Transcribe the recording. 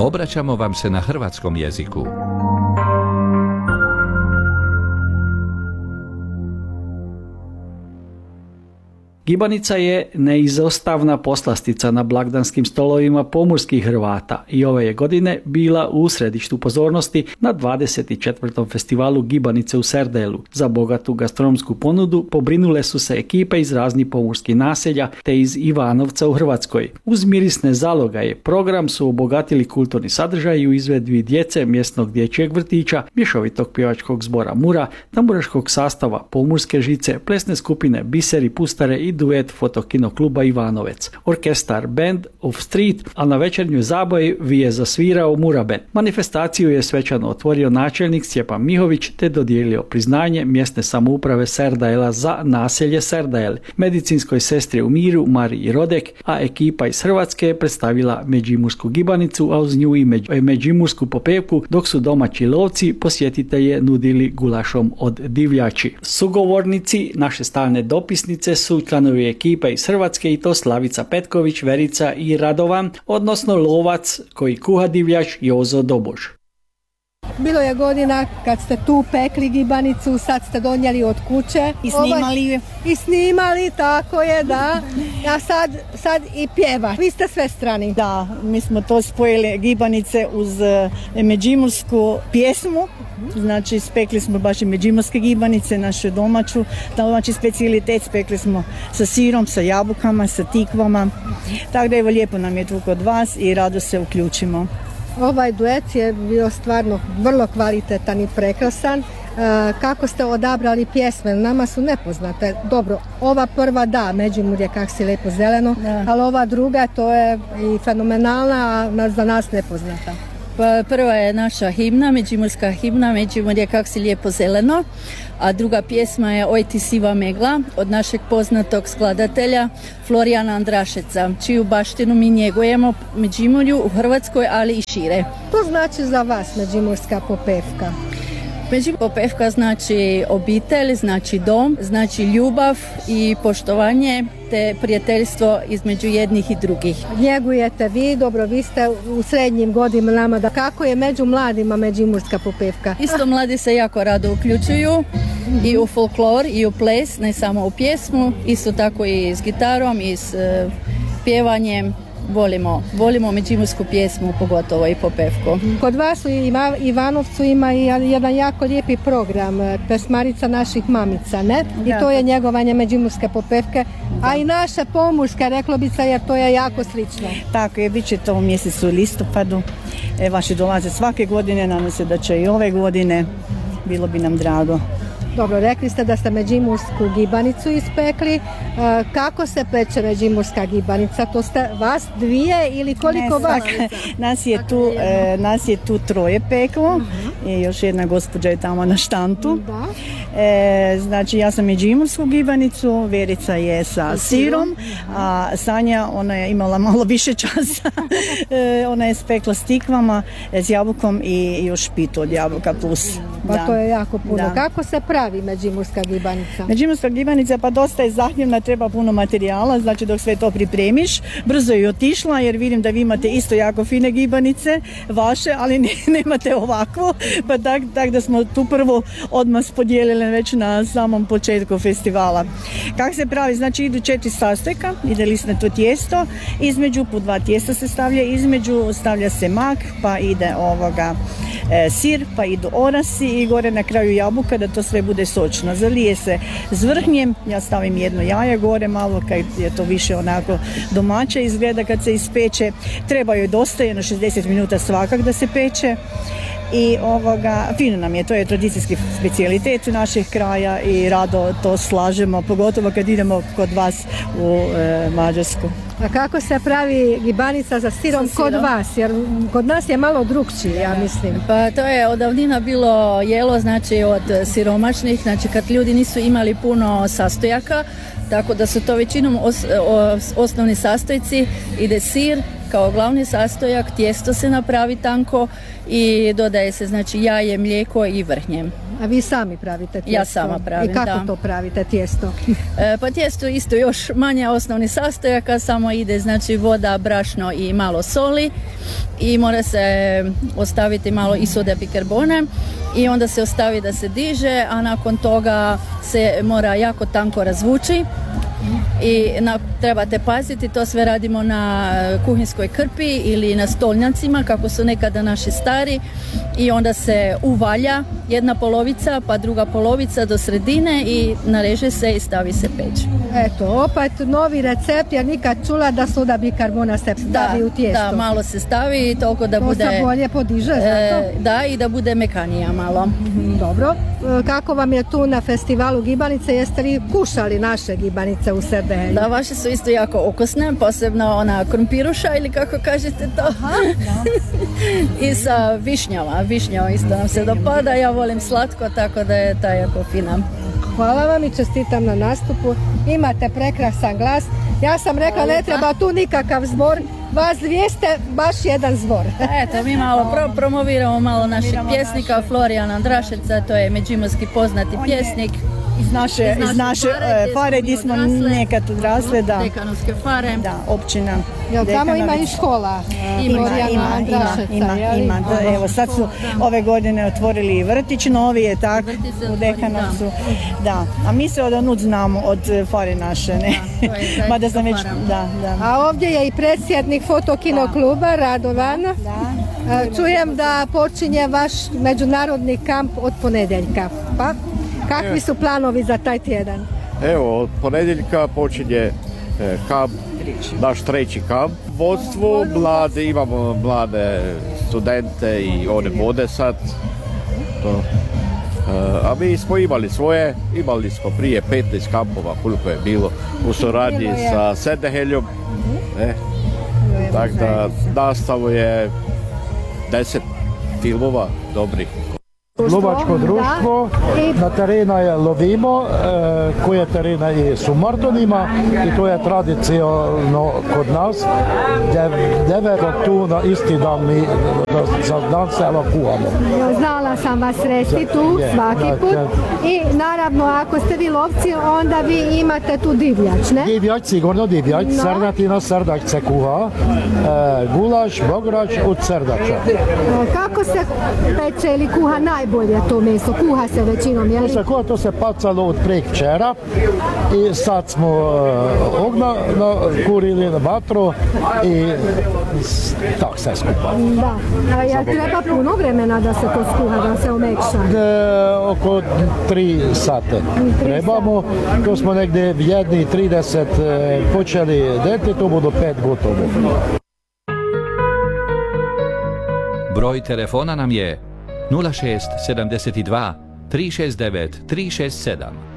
Obraćamo vam se na hrvatskom jeziku. Gibanica je neizostavna poslastica na blagdanskim stolovima pomorskih Hrvata i ove je godine bila u središtu pozornosti na 24. festivalu Gibanice u Serdelu. Za bogatu gastronomsku ponudu pobrinule su se ekipe iz raznih pomorskih naselja te iz Ivanovca u Hrvatskoj. Uz mirisne zalogaje program su obogatili kulturni sadržaj u izvedbi djece mjesnog dječjeg vrtića, mješovitog pjevačkog zbora Mura, tamburaškog sastava Pomorske žice, plesne skupine Biseri, Pustare i duet fotokino kluba Ivanovec, orkestar Band of Street, a na večernjoj zabavi je zasvirao Mura Band. Manifestaciju je svečano otvorio načelnik Stjepan Mihović te dodijelio priznanje mjesne samouprave Serdajela za naselje Serdajel, medicinskoj sestri u Miru Mariji Rodek, a ekipa iz Hrvatske je predstavila međimursku gibanicu, a uz nju i međimursku popevku, dok su domaći lovci posjetitelje nudili gulašom od divljači. Sugovornici naše stalne dopisnice su članovi ekipa iz Hrvatske i to Slavica Petković, Verica i Radovan, odnosno lovac koji kuha divljač Jozo Dobož. Bilo je godina kad ste tu pekli gibanicu, sad ste donijeli od kuće. I snimali, tako je, da. A sad i pjeva. Vi ste sve strani. Da, mi smo to spojili gibanice uz međimursku pjesmu. Znači, spekli smo baš i međimurske gibanice, našu domaći specijalitet. Spekli smo sa sirom, sa jabukama, sa tikvama. Tako da evo, lijepo nam je tu kod vas i rado se uključimo. Ovaj duet je bio stvarno vrlo kvalitetan i prekrasan. Kako ste odabrali pjesme? Nama su nepoznate. Dobro, ova prva da, Međimurje kak si lepo zeleno, ali ova druga to je i fenomenalna, a za nas nepoznata. Prva je naša himna, međimurska himna, Međimurje kak si lijepo zeleno, a druga pjesma je Oj ti siva megla od našeg poznatog skladatelja Florijana Andrašeca, čiju baštinu mi njegujemo u Međimurju, u Hrvatskoj, ali i šire. To znači za vas međimurska popevka? Popevka znači obitelj, znači dom, znači ljubav i poštovanje te prijateljstvo između jednih i drugih. Njegujete vi, dobro, vi ste u srednjim godinama, da kako je među mladima međimurska popevka? Isto mladi se jako rado uključuju i u folklor i u ples, ne samo u pjesmu, isto tako i s gitarom i s pjevanjem. Volimo međimursku pjesmu, pogotovo i popevku. Kod vas u Ivanovcu ima i jedan jako lijepi program, Pesmarica naših mamica, ne? I to je njegovanje međimurske popevke, a i naša pomorska, reklo bi se, jer to je jako slično. Tako je, bit će to u mjesecu listopadu. Vaši dolaze svake godine, nadam se da će i ove godine, bilo bi nam drago. Dobro, rekli ste da ste međimursku gibanicu ispekli. Kako se peče međimurska gibanica? To ste vas dvije ili koliko vas? Nas je tu troje peklo i još jedna gospođa je tamo na štantu. Znači, ja sam međimursku gibanicu, Verica je sa sirom, a Sanja, ona je imala malo više časa. Ona je spekla s tikvama, s jabukom i još pitu od jabuka plus. Pa to je jako puno. Kako se pravi međimurska gibanica? Međimurska gibanica pa dosta je zahtjevna, treba puno materijala, znači dok sve to pripremiš, brzo je otišla jer vidim da vi imate isto jako fine gibanice, vaše, ali nemate ovakvo, pa tak da smo tu prvo odmah podijelili već na samom početku festivala. Kako se pravi? Znači idu 4 sastojka, ide lisnato tijesto, između po 2 tijesta se stavlja, između stavlja se mak, pa ide sir, pa idu orasi i gore na kraju jabuka da to sve bude sočno. Zalije se s vrhnjem, ja stavim jedno jaje gore malo kad je to više onako domaće izgleda kad se ispeče. Treba joj dosta, jedno 60 minuta svakak da se peče. I fino nam je, to je tradicijski specijalitet naših kraja i rado to slažemo, pogotovo kad idemo kod vas u Mađarsku. A kako se pravi gibanica sa sirom kod vas? Jer kod nas je malo drukčije, ja mislim. Pa to je od davnina bilo jelo, znači od siromašnih, znači kad ljudi nisu imali puno sastojaka, tako da su to većinom osnovni sastojci, ide sir kao glavni sastojak, tijesto se napravi tanko i dodaje se znači jaje, mlijeko i vrhnjem. A vi sami pravite tijesto? Ja sama pravim, i kako to pravite tijesto? Pa tijesto isto još manje osnovni sastojaka, samo ide znači voda, brašno i malo soli. i mora se ostaviti malo i sode bikarbone i onda se ostavi da se diže, a nakon toga se mora jako tanko razvući i trebate paziti, to sve radimo na kuhinskoj krpi ili na stolnjacima kako su nekada naši stari i onda se uvalja jedna polovica pa druga polovica do sredine i nareže se i stavi se peć. Eto, opet novi recept, jer nikad čula da soda bikarbona se stavi u tijesto. Da, malo se stavi toliko da to bude... se bolje podiže, zato? Da, i da bude mekanija malo. Dobro. Kako vam je tu na festivalu gibanice? Jeste li kušali naše gibanice u Serdehelju? Da, vaše su isto jako okusne, posebno ona krumpiruša ili kako kažete to. Aha, da. I sa višnjama. Višnja isto nam se dopada, ja volim slatko, tako da je ta jako fina. Hvala vam i čestitam na nastupu. Imate prekrasan glas. Ja sam rekla ne treba tu nikakav zbor. Vas dvije ste baš jedan zbor. Eto, mi malo promoviramo malo našeg pjesnika Florijana Andraševca, to je međimurski poznati pjesnik. Iz naše fare gdje smo nekad odrasle, da. Dekanovske fare. Da, općina. Jel tamo ima i škola? Ima. Evo sad su ove godine otvorili i vrtić novi je tak u Dekanovcu. Da, a mi se od onud znamo od fare naše, ne? Mada sam već, da. A ovdje je i predsjednik Fotokino kluba Radovan. Čujem da počinje vaš međunarodni kamp od ponedjeljka. Pa kakvi su planovi za taj tjedan? Evo, od ponedjeljka počinje kamp, naš treći kamp. Vodstvo, imamo mlade studente i one vode sad. A mi smo imali smo prije 15 kampova, koliko je bilo u suradnji sa Serdeheljom. Tako da nastavu je 10 filmova dobrih. Lovačko društvo, na terena je lovimo, koje terena i su Martonima i to je tradicionalno kod nas, 9 tu na isti dan mi za dan se evakuamo. Znala sam vas sresti tu svaki put i naravno ako ste vi lovci onda vi imate tu divljač, ne? Divljač, sigurno divljač, srdatina, srdač se kuha, gulaš, bograč od srdača. Kako se peče ili kuha najbolje to meso? Kuha se većinom, jel? To se pacalo od prekvčera i sad smo ogna kurili na vatru i tako sve skupa. Da, a jel treba puno vremena da se to skuha, da se omekša? Oko 3 sate trebamo, to smo negdje 1:30 počeli deti, to budu 5 gotovo. Broj telefona nam je 06 72 369 367.